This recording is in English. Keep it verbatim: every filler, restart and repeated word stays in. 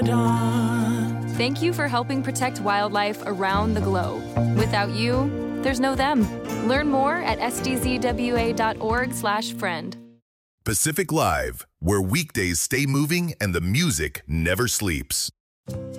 dawn. Thank you for helping protect wildlife around the globe. Without you, there's no them. Learn more at s d z w a dot org slash friend. Pacific Live, where weekdays stay moving and the music never sleeps.